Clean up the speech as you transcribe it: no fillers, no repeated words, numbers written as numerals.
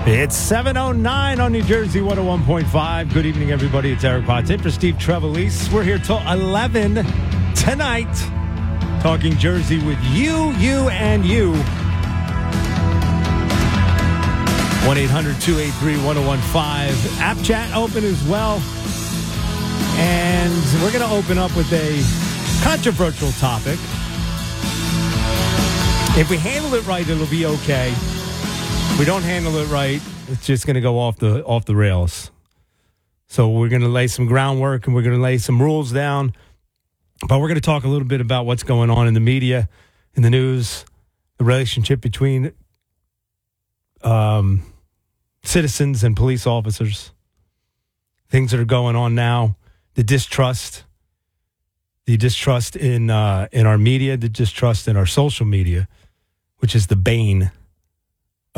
It's 7:09 on New Jersey 101.5. Good evening, everybody. It's Eric Potts in for Steve Trevelise. We're here till 11 tonight, talking Jersey with you, and you. 1-800-283-1015. App chat open as well. And we're going to open up with a controversial topic. If we handle it right, it'll be okay. If we don't handle it right, it's just going to go off the rails. So we're going to lay some groundwork and we're going to lay some rules down. But we're going to talk a little bit about what's going on in the media, in the news, the relationship between citizens and police officers, things that are going on now, the distrust in our media, the distrust in our social media, which is the bane